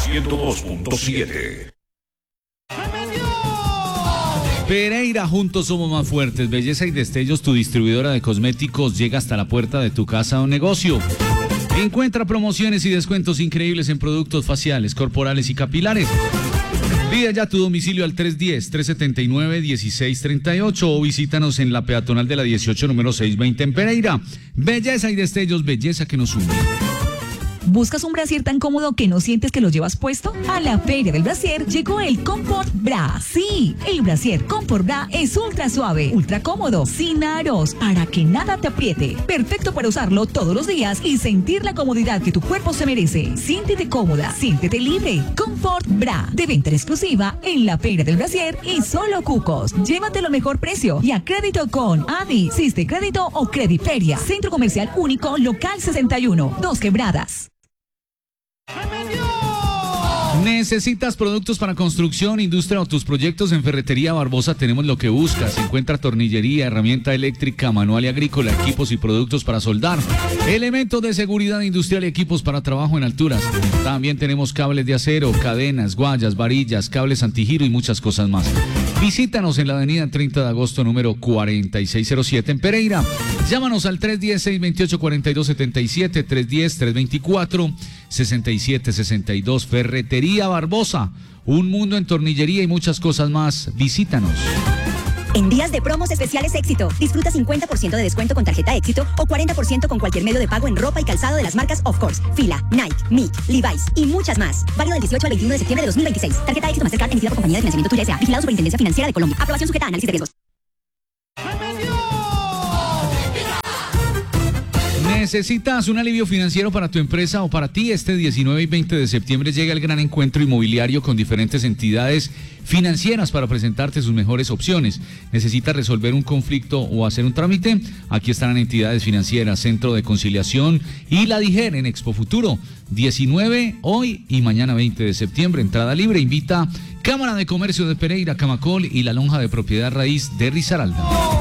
102.7. Pereira, juntos somos más fuertes. Belleza y Destellos, tu distribuidora de cosméticos, llega hasta la puerta de tu casa o negocio. Encuentra promociones y descuentos increíbles en productos faciales, corporales y capilares. Pide ya tu domicilio al 310-379-1638 o visítanos en la peatonal de la 18, número 620 en Pereira. Belleza y Destellos, belleza que nos une. ¿Buscas un brasier tan cómodo que no sientes que lo llevas puesto? A la Feria del Brasier llegó el Comfort Bra. Sí, el brasier Comfort Bra es ultra suave, ultra cómodo, sin aros, para que nada te apriete. Perfecto para usarlo todos los días y sentir la comodidad que tu cuerpo se merece. Siéntete cómoda, siéntete libre. Comfort Bra, de venta exclusiva en la Feria del Brasier y solo Cucos. Llévate lo mejor precio y a crédito con Adi, Siste Crédito o Crediferia. Centro Comercial Único, Local 61, Dos Quebradas. ¿Necesitas productos para construcción, industria o tus proyectos? En Ferretería Barbosa tenemos lo que buscas. Encuentra tornillería, herramienta eléctrica, manual y agrícola, equipos y productos para soldar, elementos de seguridad industrial y equipos para trabajo en alturas. También tenemos cables de acero, cadenas, guayas, varillas, cables antigiro y muchas cosas más. Visítanos en la avenida 30 de agosto, número 4607 en Pereira. Llámanos al 310-628-4277, 310-324-6762. Ferretería Barbosa, un mundo en tornillería y muchas cosas más. Visítanos. En días de promos especiales Éxito, disfruta 50% de descuento con tarjeta Éxito o 40% con cualquier medio de pago en ropa y calzado de las marcas Of Course, Fila, Nike, Mick, Levi's y muchas más. Válido del 18 al 21 de septiembre de 2026. Tarjeta Éxito Mastercard emitida por Compañía de Financiamiento Tuya S.A. Vigilado Superintendencia Financiera de Colombia. Aprobación sujeta a análisis de riesgos. ¿Necesitas un alivio financiero para tu empresa o para ti? Este 19 y 20 de septiembre llega el gran encuentro inmobiliario con diferentes entidades financieras para presentarte sus mejores opciones. ¿Necesitas resolver un conflicto o hacer un trámite? Aquí estarán entidades financieras, Centro de Conciliación y la DIGER en Expo Futuro. 19 hoy y mañana 20 de septiembre. Entrada libre. Invita Cámara de Comercio de Pereira, Camacol y la Lonja de Propiedad Raíz de Risaralda.